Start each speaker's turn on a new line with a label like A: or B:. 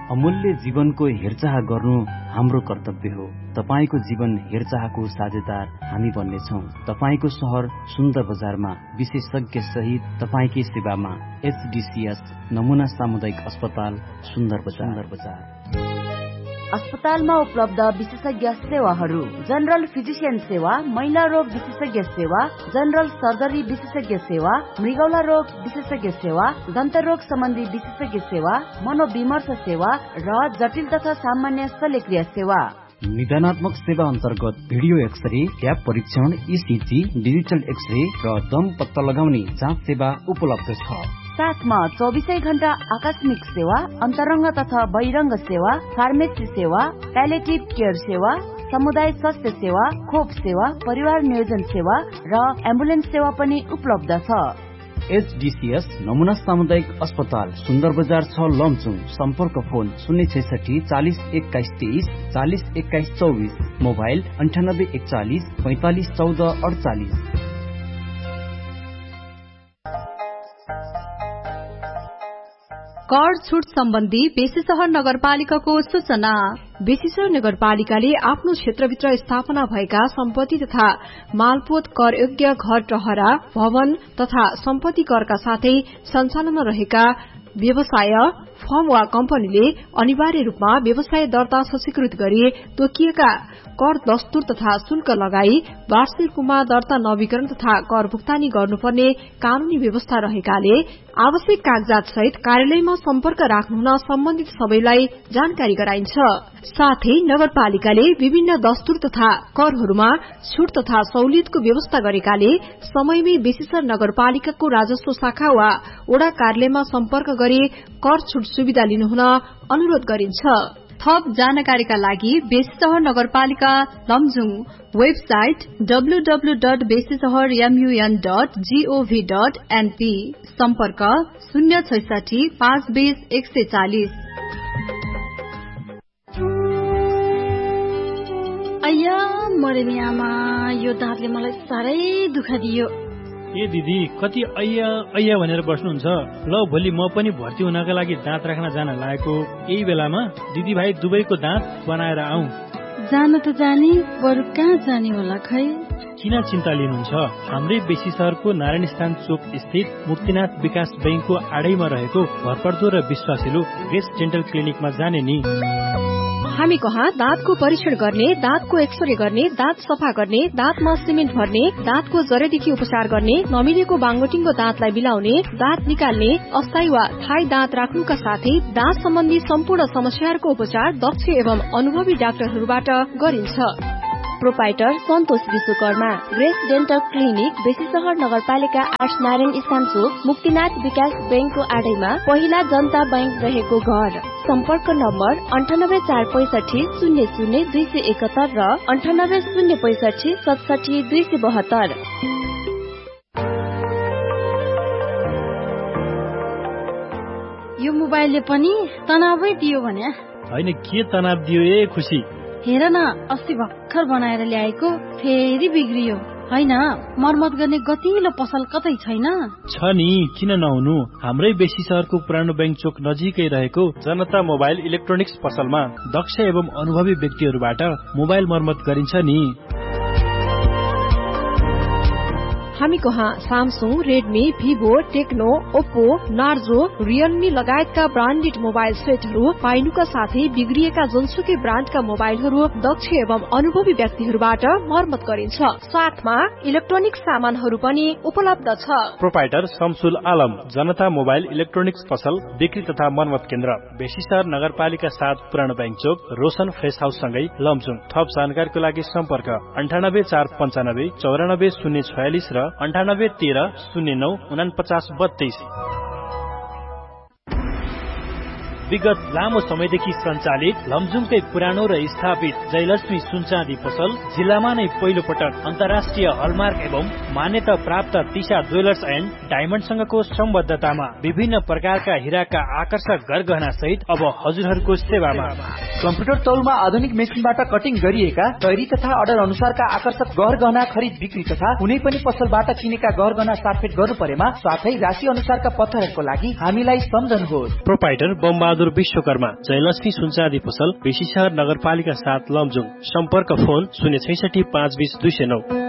A: अमूल्य जीवनको हेरचाह गर्नु हाम्रो कर्तव्य हो। तपाईको जीवन हेरचाहको साझेदार हामी बन्नेछौँ। तपाईको शहर सुन्दर बजारमा विशेषज्ञ सहित तपाईकै सेवामा एचडीसीएस नमुना सामुदायिक अस्पताल सुन्दर बजार।
B: अस्पतालमा उपलब्ध विशेषज्ञ सेवाहरू: जनरल फिजिशियन सेवा, महिला रोग विशेषज्ञ सेवा, जनरल सर्जरी विशेषज्ञ सेवा, मृगौला रोग विशेषज्ञ सेवा, दन्त रोग सम्बन्धी विशेषज्ञ सेवा, मनोविमर्श सेवा र जटिल तथा सामान्य शल्यक्रिया सेवा।
A: निदानात्मक सेवा अन्तर्गत भिडियो एक्सरे, ट्याप परीक्षण, ईसीजी, डिजिटल एक्सरे र दम पत्ता लगाउने जाँच सेवा उपलब्ध छ।
B: साथमा 24 घण्टा आकस्मिक सेवा, अन्तरङ्ग तथा बहिरङ्ग सेवा, फार्मेसी सेवा, प्यालेटिभ केयर सेवा, समुदाय स्वास्थ्य सेवा, खोप सेवा, परिवार नियोजन सेवा र एम्बुलेन्स सेवा पनि उपलब्ध छ।
A: एचडीसीएस नमुना सामुदायिक अस्पताल सुन्दर बजार 6 लमचुङ। सम्पर्क फोन 066 40 21 23 40 21 24, मोबाइल 98 41 45 14 48।
C: कर छुट सम्बन्धी बेसीशहर नगरपालिकाको सूचना। बेसीशहर नगरपालिकाले आफ्नो क्षेत्रभित्र स्थापना भएका सम्पत्ति तथा मालपोत करयोग्य घर टहरा, भवन तथा सम्पत्ति करका साथै सञ्चालनमा रहेका व्यवसाय फर्म वा कम्पनीले अनिवार्य रूपमा व्यवसाय दर्ता सचिकृत गरी तोकिएका कर दस्तुर तथा शुल्क लगाई वार्षिकमा दर्ता नवीकरण तथा कर भुक्तानी गर्नुपर्ने कानूनी व्यवस्था रहेकाले आवश्यक कागजात सहित कार्यालयमा सम्पर्क राख्नुहुन सम्बन्धित सबैलाई जानकारी गराइन्छ। साथै नगरपालिकाले विभिन्न दस्तुर तथा करहरूमा छुट तथा सहुलियतको व्यवस्था गरेकाले समयमै बेसीशहर नगरपालिकाको राजस्व शाखा वा वडा कार्यालयमा सम्पर्क गरी कर छुट सुविधा लिनुहुन अनुरोध गरिन्छ। थप जानकारीका लागि बेसीशहर नगरपालिका लमजुङ वेबसाइट www.besisahar.mun.gov.np, सम्पर्क 066 520 140।
D: अय्या मरेमी आमा, यो दाँतले मलाई साह्रै दुःख दियो।
E: ए दिदी, कति अय्या अय्या भनेर बस्नुहुन्छ? ल, भोलि म पनि भर्ती हुनका लागि दाँत राख्न जान लागेको यही बेलामा दिदी भाइ दुबईको दाँत बनाएर आऊ।
D: जान त जाने, बरु कहाँ जाने होला खै?
E: किन चिन्ता लिनुहुन्छ? हाम्रै बेसीशहरको नारायण स्थान चोक स्थित मुक्तिनाथ विकास बैंकको आडैमा रहेको भरपर्दो र विश्वासिलो ग्रेस डेन्टल क्लिनिकमा जाने नि।
C: हामी कहाँ दाँतको परीक्षण गर्ने, दाँतको एक्सरे गर्ने, दाँत सफा गर्ने, दाँतमा सिमेन्ट भर्ने, दाँतको जरेदेखि उपचार गर्ने, नमिलेको बाङ्गोटिङको दाँतलाई मिलाउने, दाँत निकाल्ने, अस्थायी वा थायी दाँत राख्नुका साथै दाँत सम्बन्धी सम्पूर्ण समस्याहरूको उपचार दक्ष एवं अनुभवी डाक्टरहरूबाट गरिन्छ।
F: प्रोपाइटर सन्तोष विश्वकर्मा, ग्रेस डेन्टल क्लिनिक, बेसीशहर नगरपालिका 8 नारायण स्थान चोक, मुक्तिनाथ विकास बैंकको आडैमा पहिला जनता बैंक रहेको घर। सम्पर्क नम्बर 98 465 00 271 र 98 065 67 272।
D: यो मोबाइलले पनि तनावै दियो भने?
E: होइन, के तनाव दियो ए खुसी?
D: हेर न, अस्ति भर्खर बनाएर ल्याएको फेरि बिग्रियो। होइन, मर्मत गर्ने गतिलो पसल कतै छैन?
E: छ नि, किन नहुनु? हाम्रै बेसीशहरको पुरानो बैंक चोक नजिकै रहेको जनता मोबाइल इलेक्ट्रोनिक्स पसलमा दक्ष एवं अनुभवी व्यक्तिहरूबाट मोबाइल मर्मत गरिन्छ नि।
C: हामी कहाँ Samsung, Redmi, Vivo, Tecno, Oppo, Narzo, Realme लगायतका ब्रान्डेड मोबाइल सेटहरू पाइनुका साथै बिग्रिएका जुनसुकै ब्रान्डका मोबाइलहरू दक्ष एवं अनुभवी व्यक्तिहरूबाट मर्मत गरिन्छ। साथमा इलेक्ट्रोनिक सामानहरू पनि उपलब्ध छ।
E: प्रोपाइटर शमसुल आलम, जनता मोबाइल इलेक्ट्रोनिक्स पसल बिक्री तथा मर्मत केन्द्र, बेसीशहर नगरपालिका 7 पुरानो बैंक चोक, रोशन फ्रेस हाउस सँगै लमजुङ। थप जानकारीको लागि सम्पर्क 98 495 94 046 र 98 13 09 49 32। विगत लामो समयदेखि सञ्चालित लमजुङकै पुरानो र स्थापित जयलक्ष्मी सुनचाँदी पसल जिल्लामा नै पहिलो पटक अन्तर्राष्ट्रिय हलमार्क एवं मान्यता प्राप्त तिशा ज्वेलर्स एन्ड डायमण्डसँगको सम्बद्धतामा विभिन्न प्रकारका हिराका आकर्षक गरगहना सहित अब हजुरहरूको सेवामा।
G: कम्प्युटर तौलमा आधुनिक मेसिनबाट कटिङ गरिएका तयारी तथा अर्डर अनुसारका आकर्षक गहना खरिद बिक्री तथा कुनै पनि पसलबाट किनेका गहना साटफेट गर्नु परेमा साथै राशि अनुसारका पत्थरहरूको लागि हामीलाई सम्झनुहोस्।
E: प्रोपाइटर बम्बाल बहादुर विश्वकर्मा, जयलक्ष्मी सुनचाँदी पसल, बेसीशहर नगरपालिका 7 लमजुङ। सम्पर्क फोन 066 520 209।